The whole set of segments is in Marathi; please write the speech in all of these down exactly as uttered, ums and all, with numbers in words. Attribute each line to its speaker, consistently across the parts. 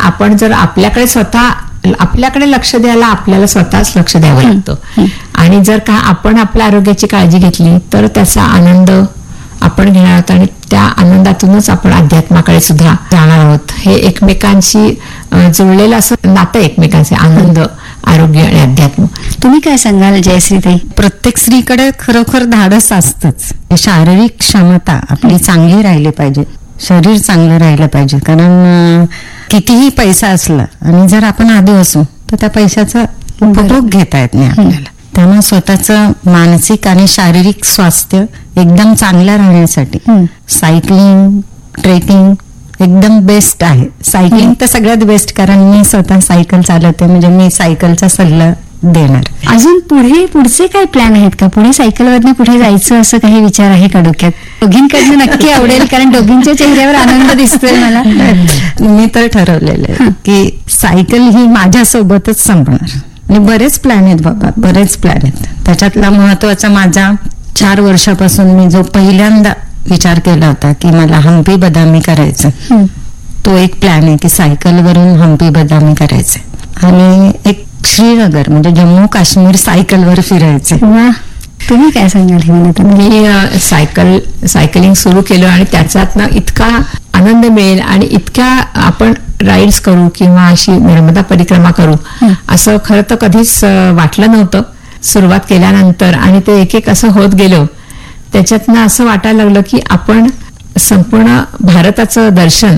Speaker 1: आपण जर आपल्याकडे स्वतः आपल्याकडे लक्ष द्यायला आपल्याला स्वतःच लक्ष द्यावं लागतं. आणि जर का आपण आपल्या आरोग्याची काळजी घेतली तर त्याचा आनंद आपण घेणार आहोत आणि त्या आनंदातूनच आपण अध्यात्माकडे सुद्धा जाणार आहोत. हे एकमेकांशी जुळलेलं असं नातं, एकमेकांचे आनंद, आरोग्य आणि अध्यात्म.
Speaker 2: तुम्ही काय सांगाल जयश्रीताई?
Speaker 3: प्रत्येक स्त्रीकडे खरोखर धाडस असतंच. शारीरिक क्षमता आपली चांगली राहिली पाहिजे, शरीर चांगलं राहिलं पाहिजे. कारण कितीही पैसा असला आणि जर आपण आधी असू तर त्या पैशाचा उपभोग घेता येत नाही आपल्याला. त्यामुळे स्वतःचं मानसिक आणि शारीरिक स्वास्थ्य एकदम चांगलं राहण्यासाठी सायकलिंग, ट्रेकिंग एकदम बेस्ट आहे. सायकलिंग तर सगळ्यात बेस्ट, कारण मी स्वतः सायकल चालवते, म्हणजे मी सायकलचा सल्ला देणार.
Speaker 2: अजून पुढे पुढचे काय प्लॅन आहेत का? पुढे सायकलवरनं पुढे जायचं असं काही विचार आहे का डोक्यात? दोघींकडनं नक्की आवडेल, कारण दोघींच्या चेहऱ्यावर आनंद दिसतोय मला.
Speaker 3: मी तर ठरवलेलं आहे की सायकल ही माझ्यासोबतच संपणार. आणि बरेच प्लॅन आहेत बाबा, बरेच प्लॅन आहेत. त्याच्यातला महत्वाचा माझा चार वर्षापासून मी जो पहिल्यांदा विचार केला होता की मला हम्पी बदामी करायचं, तो एक प्लॅन आहे की सायकलवरून हम्पी बदामी करायचं. आणि एक श्रीनगर म्हणजे जम्मू काश्मीर सायकलवर फिरायचे.
Speaker 2: तुम्ही काय सांगाल?
Speaker 1: मी सायकल सायकलिंग सुरू केलं आणि त्याच्यातनं इतका आनंद मिळेल आणि इतक्या आपण राईड्स करू किंवा अशी नर्मदा परिक्रमा करू असं खरं तर कधीच वाटलं नव्हतं सुरुवात केल्यानंतर. आणि ते एक एक असं होत गेलं, त्याच्यातनं असं वाटायला लागलं की आपण संपूर्ण भारताचं दर्शन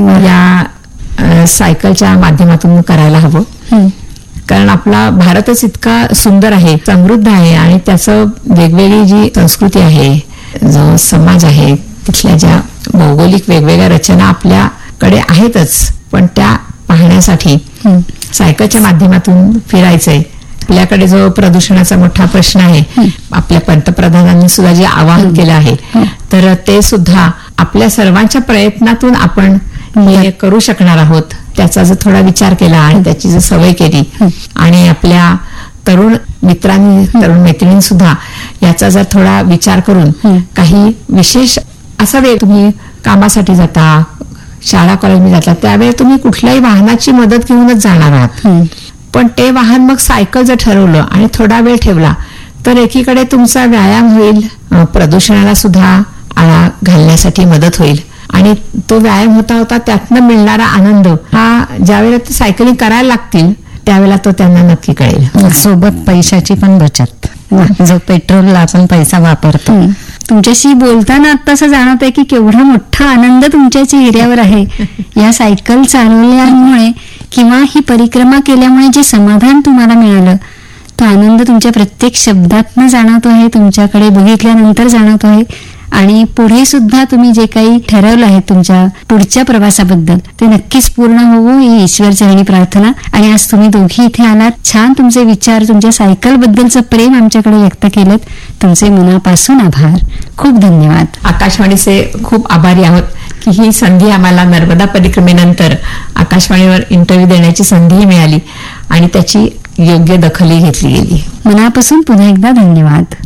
Speaker 1: या सायकलच्या माध्यमातून करायला हवं. कारण आपला भारतच इतका सुंदर आहे, समृद्ध आहे आणि त्याचं वेगवेगळी जी संस्कृती आहे, जो समाज आहे, तिथल्या ज्या भौगोलिक वेगवेगळ्या रचना आपल्याकडे आहेतच, पण त्या पाहण्यासाठी सायकलच्या माध्यमातून फिरायचंय. आपल्याकडे जो प्रदूषणाचा मोठा प्रश्न आहे, आपल्या पंतप्रधानांनी सुद्धा जे आवाहन केलं आहे, तर ते सुद्धा आपल्या सर्वांच्या प्रयत्नातून आपण हे करू शकणार आहोत. त्याचा जर थोडा विचार केला आणि त्याची जर सवय केली आणि आपल्या तरुण मित्रांनी, तरुण मैत्रिणी सुद्धा याचा जर थोडा विचार करून काही विशेष असा वेळ तुम्ही कामासाठी जाता, शाळा कॉलेजमध्ये जाता, त्यावेळी तुम्ही कुठल्याही वाहनाची मदत घेऊनच जाणार आहात. पण ते वाहन मग सायकल जर ठरवलं आणि थोडा वेळ ठेवला तर एकीकडे तुमचा व्यायाम होईल, प्रदूषणाला सुद्धा आळा घालण्यासाठी मदत होईल आणि तो व्यायाम होता होता त्यातनं मिळणारा आनंद हा ज्यावेळेला सायकलिंग करायला लागतील त्यावेळेला तो त्यांना नक्की कळेल.
Speaker 3: सोबत पैशाची पण बचत, जो पेट्रोलला आपण पैसा वापरतो.
Speaker 2: तुमच्याशी बोलताना आता असं जाणवत आहे की केवढा मोठा आनंद तुमच्या चेहऱ्यावर आहे. या सायकल चालवल्यामुळे किंवा ही परिक्रमा केल्यामुळे जे समाधान तुम्हाला मिळालं, तो आनंद तुमच्या प्रत्येक शब्दातनं जाणवतो आहे, तुमच्याकडे बघितल्यानंतर जाणवतो आहे. आणि पुढे सुद्धा तुम्ही जे काही ठरवलं आहे तुमच्या पुढच्या प्रवासाबद्दल ते नक्कीच पूर्ण होवो ही ईश्वरचरणी प्रार्थना. आणि आज तुम्ही दोघी इथे आलात, छान तुमचे विचार, तुमच्या सायकल बद्दलचं प्रेम आमच्याकडे व्यक्त केलं. तुमचे मनापासून आभार, खूप धन्यवाद.
Speaker 1: आकाशवाणीचे खूप आभारी आहोत की ही संधी आम्हाला नर्मदा परिक्रमेनंतर आकाशवाणीवर इंटरव्ह्यू देण्याची संधीही मिळाली आणि त्याची योग्य दखलही घेतली गेली.
Speaker 2: मनापासून पुन्हा एकदा धन्यवाद.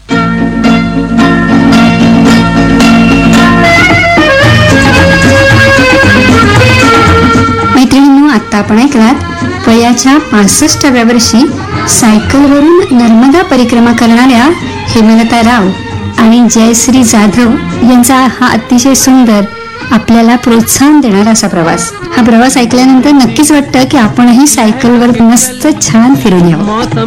Speaker 2: मैत्रिणींनो, आता आपण ऐकलात वयाच्या पासष्टाव्या वर्षी सायकलवरून नर्मदा परिक्रमा करणाऱ्या हेमलता राव आणि जयश्री जाधव यांचा हा अतिशय सुंदर, आपल्याला प्रोत्साहन देणारा असा प्रवास. हा प्रवास ऐकल्यानंतर नक्कीच वाटतं की आपणही सायकलवर मस्त छान फिरून यावं.